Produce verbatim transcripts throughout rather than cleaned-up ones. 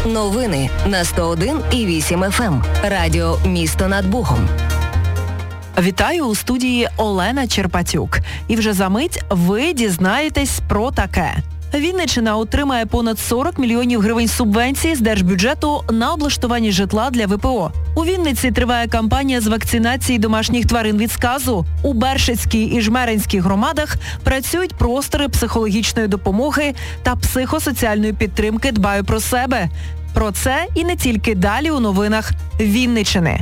Новини на сто один і вісім еф ем. Радіо «Місто над Богом». Вітаю у студії Олена Черпатюк. І вже за мить ви дізнаєтесь про таке. Вінниччина отримає понад сорок мільйонів гривень субвенції з держбюджету на облаштування житла для ве пе о. У Вінниці триває кампанія з вакцинації домашніх тварин від сказу. У Бершицькій і Жмеринській громадах працюють простори психологічної допомоги та психосоціальної підтримки «Дбаю про себе». Про це і не тільки далі у новинах Вінниччини.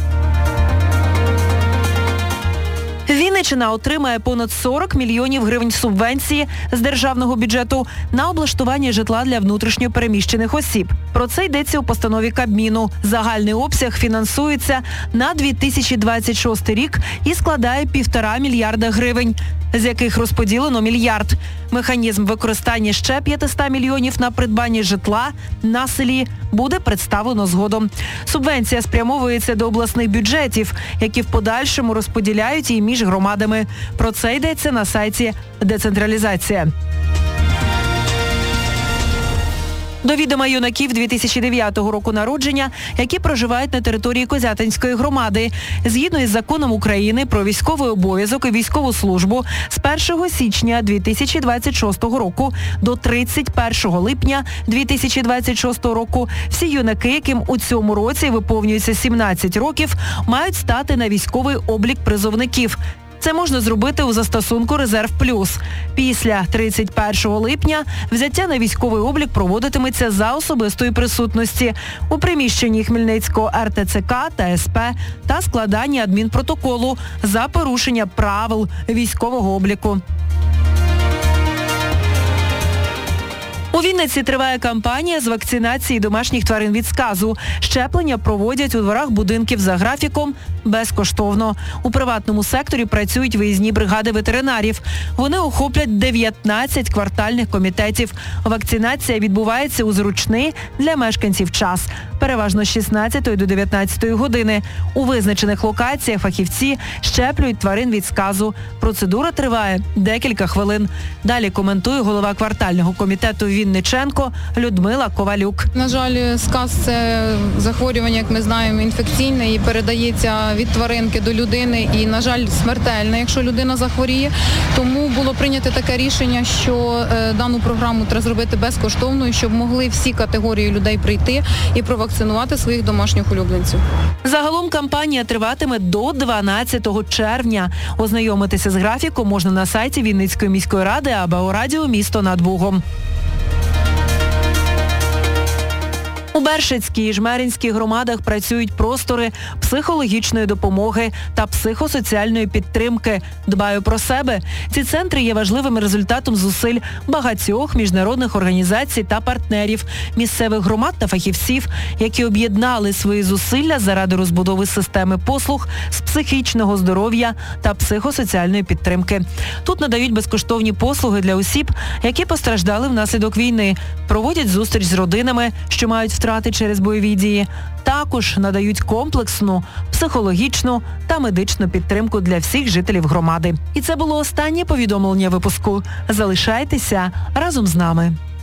Вінниччина отримає понад сорок мільйонів гривень субвенції з державного бюджету на облаштування житла для внутрішньо переміщених осіб. Про це йдеться у постанові Кабміну. Загальний обсяг фінансується на дві тисячі двадцять шостий рік і складає півтора мільярда гривень, з яких розподілено мільярд. Механізм використання ще п'ятсот мільйонів на придбання житла на селі буде представлено згодом. Субвенція спрямовується до обласних бюджетів, які в подальшому розподіляють її між громадами. Про це йдеться на сайті «Децентралізація». До відома юнаків дві тисячі дев'ятого року народження, які проживають на території Козятинської громади. Згідно із законом України про військовий обов'язок і військову службу з першого січня дві тисячі двадцять шостого року до тридцять першого липня дві тисячі двадцять шостого року всі юнаки, яким у цьому році виповнюється сімнадцять років, мають стати на військовий облік призовників. Це можна зробити у застосунку «Резерв плюс». Після тридцять першого липня взяття на військовий облік проводитиметься за особистої присутності у приміщенні Хмельницького ер те це ка та ес пе та складання адмінпротоколу за порушення правил військового обліку. У Вінниці триває кампанія з вакцинації домашніх тварин від сказу. Щеплення проводять у дворах будинків за графіком безкоштовно. У приватному секторі працюють виїзні бригади ветеринарів. Вони охоплять дев'ятнадцять квартальних комітетів. Вакцинація відбувається у зручний для мешканців час. Переважно з шістнадцятої до дев'ятнадцятої години. У визначених локаціях фахівці щеплюють тварин від сказу. Процедура триває декілька хвилин. Далі коментує голова квартального комітету Вінниченко Людмила Ковалюк. На жаль, сказ – це захворювання, як ми знаємо, інфекційне і передається від тваринки до людини і, на жаль, смертельне, якщо людина захворіє. Тому було прийнято таке рішення, що е, дану програму треба зробити безкоштовною, щоб могли всі категорії людей прийти і провакцинувати своїх домашніх улюбленців. Загалом кампанія триватиме до дванадцятого червня. Ознайомитися з графіком можна на сайті Вінницької міської ради або у радіо «Місто над Богом». У Бершицькій і Жмеринській громадах працюють простори психологічної допомоги та психосоціальної підтримки «Дбаю про себе». Ці центри є важливим результатом зусиль багатьох міжнародних організацій та партнерів, місцевих громад та фахівців, які об'єднали свої зусилля заради розбудови системи послуг з психічного здоров'я та психосоціальної підтримки. Тут надають безкоштовні послуги для осіб, які постраждали внаслідок війни, проводять зустріч з родинами, що мають втрати через бойові дії. Також надають комплексну, психологічну та медичну підтримку для всіх жителів громади. І це було останнє повідомлення випуску. Залишайтеся разом з нами.